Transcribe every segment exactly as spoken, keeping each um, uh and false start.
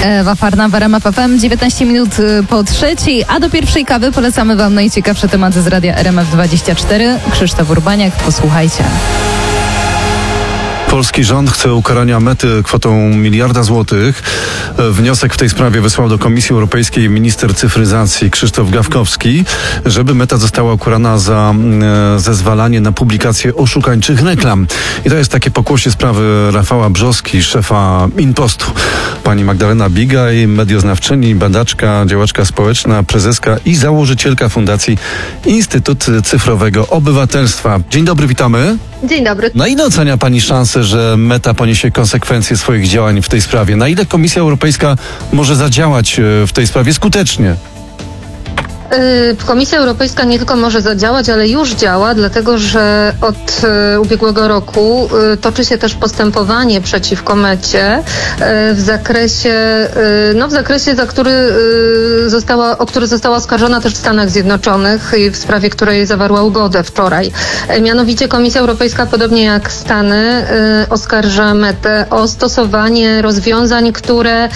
Ewa Farna w R M F F M, dziewiętnaście minut po trzeciej, a do pierwszej kawy polecamy Wam najciekawsze tematy z radia R M F dwadzieścia cztery. Krzysztof Urbaniak, posłuchajcie. Polski rząd chce ukarania Mety kwotą miliarda złotych. Wniosek w tej sprawie wysłał do Komisji Europejskiej minister cyfryzacji Krzysztof Gawkowski, żeby Meta została ukarana za e, zezwalanie na publikację oszukańczych reklam. I to jest takie pokłosie sprawy Rafała Brzoski, szefa InPostu. Pani Magdalena Bigaj, medioznawczyni, badaczka, działaczka społeczna, prezeska i założycielka Fundacji Instytut Cyfrowego Obywatelstwa. Dzień dobry, witamy. Dzień dobry. Na ile ocenia Pani szansę, że Meta poniesie konsekwencje swoich działań w tej sprawie? Na ile Komisja Europejska może zadziałać w tej sprawie skutecznie? Komisja Europejska nie tylko może zadziałać, ale już działa, dlatego że od ubiegłego roku toczy się też postępowanie przeciwko Mecie w zakresie, no w zakresie, za który została, o który została oskarżona też w Stanach Zjednoczonych i w sprawie której zawarła ugodę wczoraj. Mianowicie Komisja Europejska, podobnie jak Stany, oskarża Metę o stosowanie rozwiązań, które,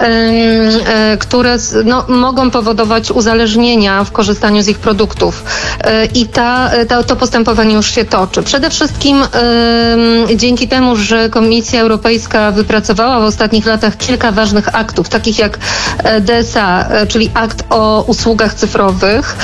które no, mogą powodować uzależnienie w korzystaniu z ich produktów. I ta, ta, to postępowanie już się toczy. Przede wszystkim yy, dzięki temu, że Komisja Europejska wypracowała w ostatnich latach kilka ważnych aktów, takich jak D S A, czyli akt o usługach cyfrowych,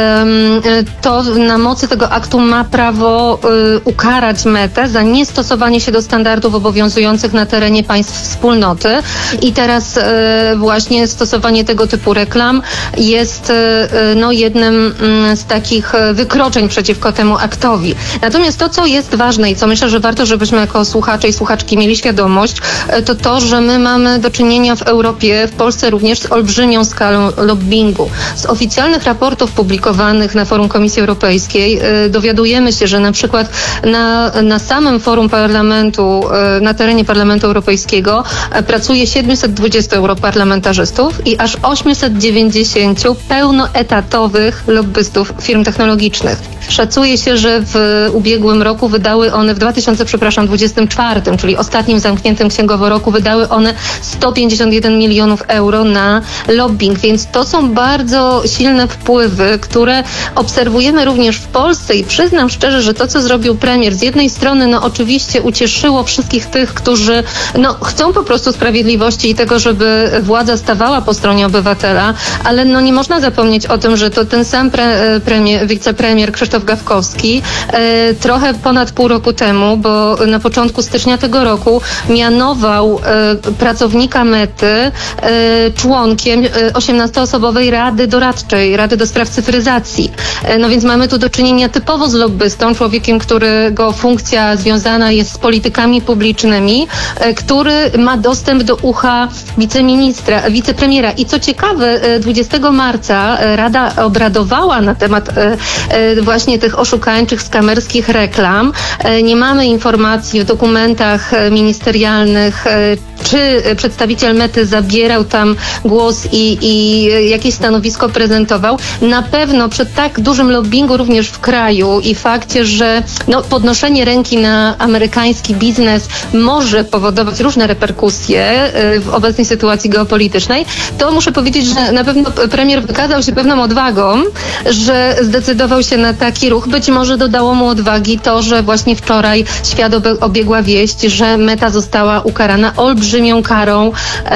yy, to na mocy tego aktu ma prawo yy, ukarać Metę za niestosowanie się do standardów obowiązujących na terenie państw wspólnoty. I teraz yy, właśnie stosowanie tego typu reklam jest yy, no, jednym z takich wykroczeń przeciwko temu aktowi. Natomiast to, co jest ważne i co myślę, że warto, żebyśmy jako słuchacze i słuchaczki mieli świadomość, to to, że my mamy do czynienia w Europie, w Polsce również z olbrzymią skalą lobbingu. Z oficjalnych raportów publikowanych na forum Komisji Europejskiej dowiadujemy się, że na przykład na, na samym forum parlamentu, na terenie Parlamentu Europejskiego pracuje siedemset dwadzieścia europarlamentarzystów i aż osiemset dziewięćdziesiąt pełnoetatowych lobbystów firm technologicznych. Szacuje się, że w ubiegłym roku wydały one, w dwa tysiące dwudziestym czwartym, czyli ostatnim zamkniętym księgowo roku, wydały one sto pięćdziesiąt jeden milionów euro na lobbying, więc to są bardzo silne wpływy, które obserwujemy również w Polsce i przyznam szczerze, że to, co zrobił premier, z jednej strony no oczywiście ucieszyło wszystkich tych, którzy no chcą po prostu sprawiedliwości i tego, żeby władza stawała po stronie obywatela, ale no nie można zapomnieć o tym, że to ten sam pre, premier, wicepremier Krzysztof Gawkowski e, trochę ponad pół roku temu, bo na początku stycznia tego roku mianował e, pracownika Mety e, członkiem e, osiemnastoosobowej Rady Doradczej, Rady do Spraw Cyfryzacji. E, no więc mamy tu do czynienia typowo z lobbystą, człowiekiem, którego funkcja związana jest z politykami publicznymi, e, który ma dostęp do ucha wiceministra, wicepremiera. I co ciekawe, dwudziestego marca Rada obradowała na temat e, e, właśnie tych oszukańczych, skamerskich reklam. E, nie mamy informacji w dokumentach ministerialnych, e, czy przedstawiciel Mety zabierał tam głos i, i jakieś stanowisko prezentował. Na pewno przy tak dużym lobbingu również w kraju i fakcie, że no, podnoszenie ręki na amerykański biznes może powodować różne reperkusje y, w obecnej sytuacji geopolitycznej, to muszę powiedzieć, że na pewno premier wykazał się pewną odwagą, że zdecydował się na taki ruch. Być może dodało mu odwagi to, że właśnie wczoraj świat obiegła wieść, że Meta została ukarana olbrzymią karą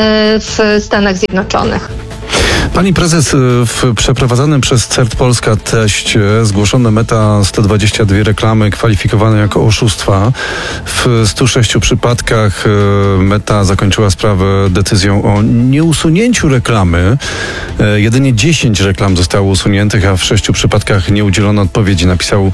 w Stanach Zjednoczonych. Pani prezes, w przeprowadzanym przez CERT Polska teście zgłoszono Meta sto dwadzieścia dwie reklamy kwalifikowane jako oszustwa. W stu sześciu przypadkach Meta zakończyła sprawę decyzją o nieusunięciu reklamy. Jedynie dziesięć reklam zostało usuniętych, a w sześciu przypadkach nie udzielono odpowiedzi, napisał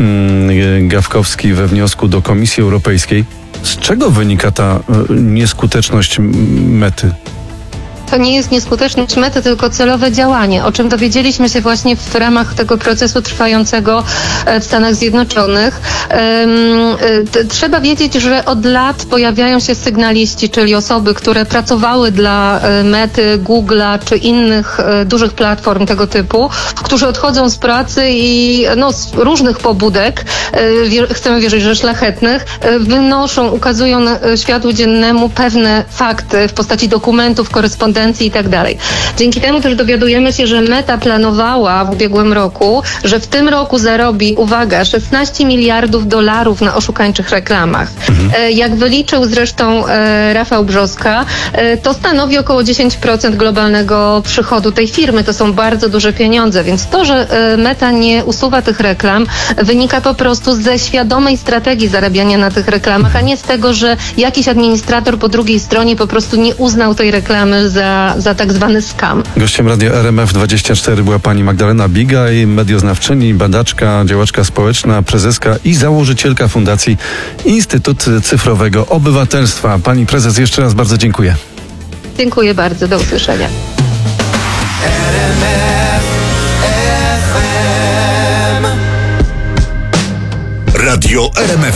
mm, Gawkowski we wniosku do Komisji Europejskiej. Z czego wynika ta nieskuteczność Mety? to nie jest nieskuteczność Mety, tylko celowe działanie, o czym dowiedzieliśmy się właśnie w ramach tego procesu trwającego w Stanach Zjednoczonych. Trzeba wiedzieć, że od lat pojawiają się sygnaliści, czyli osoby, które pracowały dla Mety, Google'a czy innych dużych platform tego typu, którzy odchodzą z pracy i no, z różnych pobudek, chcemy wierzyć, że szlachetnych, wynoszą, ukazują światu dziennemu pewne fakty w postaci dokumentów, korespondencji i tak dalej. Dzięki temu też dowiadujemy się, że Meta planowała w ubiegłym roku, że w tym roku zarobi, uwaga, szesnaście miliardów dolarów na oszukańczych reklamach. Mhm. Jak wyliczył zresztą Rafał Brzoska, to stanowi około dziesięć procent globalnego przychodu tej firmy. To są bardzo duże pieniądze, więc to, że Meta nie usuwa tych reklam, wynika po prostu ze świadomej strategii zarabiania na tych reklamach, a nie z tego, że jakiś administrator po drugiej stronie po prostu nie uznał tej reklamy za, za tak zwany scam. Gościem Radia R M F dwadzieścia cztery była pani Magdalena Bigaj, medioznawczyni, badaczka, działaczka społeczna, prezeska i założycielka Fundacji Instytut Cyfrowego Obywatelstwa. Pani prezes, jeszcze raz bardzo dziękuję. Dziękuję bardzo, do usłyszenia. Radio R M F